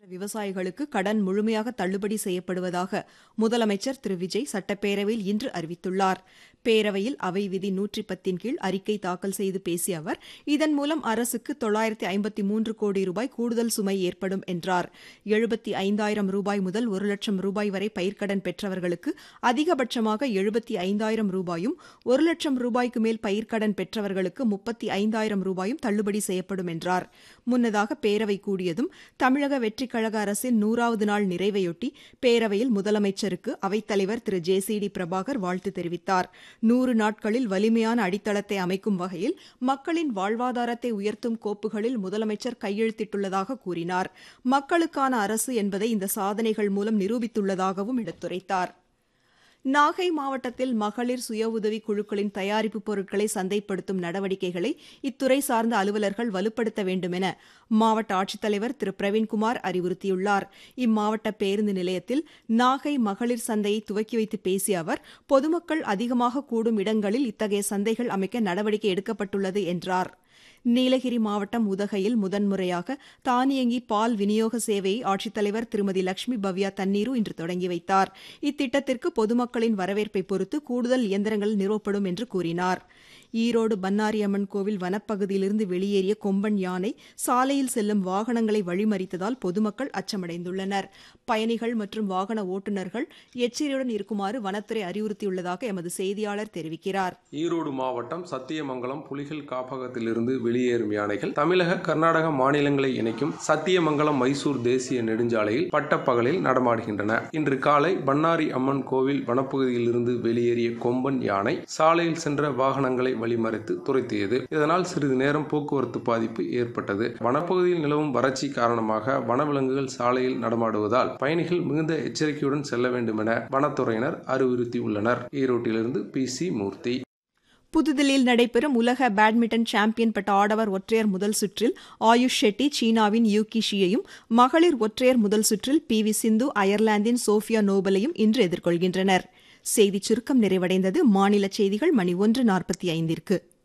விவசாயிகளுக்கு கடன் முழுமையாக தள்ளுபடி செய்யப்படுவதாக முதலமைச்சர் திரு விஜய் சட்டப்பேரவையில் இன்று அறிவித்துள்ளார். பேரவையில் அவை விதி 110 கீழ் அறிக்கை தாக்கல் செய்து பேசிய அவர், இதன் மூலம் அரசுக்கு 953 கோடி ரூபாய் கூடுதல் சுமை ஏற்படும் என்றார். 75,000 ரூபாய் முதல் 1 லட்சம் ரூபாய் வரை பயிர்க்கடன் பெற்றவர்களுக்கு அதிகபட்சமாக 75,000 ரூபாயும், 1 லட்சம் ரூபாய்க்கு மேல் பயிர்க்கடன் பெற்றவர்களுக்கு 35,000 ரூபாயும் தள்ளுபடி செய்யப்படும் என்றார். முன்னதாக பேரவை கூடியதும் தமிழக வெற்றிக் கழக அரசின் 100வது நாள் நிறைவையொட்டி பேரவையில் முதலமைச்சருக்கு அவைத்தலைவர் திரு ஜே.சி.டி. பிரபாகர் வாழ்த்து தெரிவித்தார். 100 நாட்களில் வலிமையான அடித்தளத்தை அமைக்கும் வகையில் மக்களின் வாழ்வாதாரத்தை உயர்த்தும் கோப்புகளில் முதலமைச்சர் கையெழுத்திட்டுள்ளதாக கூறினார். மக்களுக்கான அரசு என்பதை இந்த சாதனைகள் மூலம் நிரூபித்துள்ளதாகவும் எடுத்துரைத்தார். நாகை மாவட்டத்தில் மகளிர் சுய உதவி குழுக்களின் தயாரிப்பு பொருட்களை சந்தைப்படுத்தும் நடவடிக்கைகளை இத்துறை சார்ந்த அலுவலர்கள் வலுப்படுத்த வேண்டும் என மாவட்ட ஆட்சித்தலைவர் திரு பிரவீன்குமார் அறிவுறுத்தியுள்ளார். இம்மாவட்ட பேருந்து நிலையத்தில் நாகை மகளிர் சந்தையை துவக்கி வைத்து பேசிய அவர், பொதுமக்கள் அதிகமாக கூடும் இடங்களில் இத்தகைய சந்தைகள் அமைக்க நடவடிக்கை எடுக்கப்பட்டுள்ளது என்றார். நீலகிரி மாவட்டம் உதகையில் முதன்முறையாக தானியங்கி பால் விநியோக சேவையை ஆட்சித்தலைவர் திருமதி லட்சுமி பவ்யா தண்ணீரு இன்று தொடங்கி வைத்தார். இத்திட்டத்திற்கு பொதுமக்களின் வரவேற்பை பொறுத்து கூடுதல் இயந்திரங்கள் நிறுவப்படும் என்று கூறினார். ஈரோடு பன்னாரியம்மன் கோவில் வனப்பகுதியிலிருந்து வெளியேறிய கொம்பன் யானை சாலையில் செல்லும் வாகனங்களை வழிமறித்ததால் பொதுமக்கள் அச்சமடைந்துள்ளனர். பயணிகள் மற்றும் வாகன ஓட்டுநர்கள் எச்சரிக்கையுடன் இருக்குமாறு வனத்துறை அறிவுறுத்தியுள்ளதாக எமது செய்தியாளர் தெரிவிக்கிறார். ஈரோடு மாவட்டம் சத்தியமங்கலம் புலிகள் காப்பகத்திலிருந்து வெளியேறும் யானைகள் தமிழக கர்நாடக மாநிலங்களை இணைக்கும் சத்தியமங்கலம் மைசூர் தேசிய நெடுஞ்சாலையில் பட்டப்பகலில் நடமாடுகின்றன. இன்று காலை பன்னாரி அம்மன் கோவில் வனப்பகுதியிலிருந்து வெளியேறிய கொம்பன் யானை சாலையில் சென்ற வாகனங்களை வழிமறித்து துரத்தியது. இதனால் சிறிது நேரம் போக்குவரத்து பாதிப்பு ஏற்பட்டது. வனப்பகுதியில் நிலவும் வறட்சி காரணமாக வனவிலங்குகள் சாலையில் நடமாடுவதால் பயணிகள் மிகுந்த எச்சரிக்கையுடன் செல்ல வேண்டும் என வனத்துறையினர் அறிவுறுத்தியுள்ளனர். ஈரோட்டிலிருந்து PC மூர்த்தி. புதுதில்லியில் நடைபெறும் உலக பேட்மிண்டன் சாம்பியன் பட்ட ஆடவர் ஒற்றையர் முதல் சுற்றில் ஆயுஷ் ஷெட்டி சீனாவின் யூகி ஷியையும், மகளிர் ஒற்றையர் முதல் சுற்றில் PV சிந்து அயர்லாந்தின் சோஃபியா நோபலையும் இன்று எதிர்கொள்கின்றனர். செய்திச் சுருக்கம் நிறைவடைந்தது. மாநில செய்திகள் மணி 1:45.